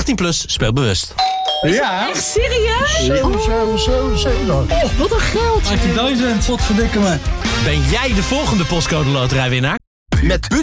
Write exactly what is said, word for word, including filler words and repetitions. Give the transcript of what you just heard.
achttien plus, speel bewust. Ja. Echt serieus? Zo, zo, zo, zo dan. Oh, wat een geld. achttien duizend, wat verdikken me. Ben jij de volgende postcode loterijwinnaar? Met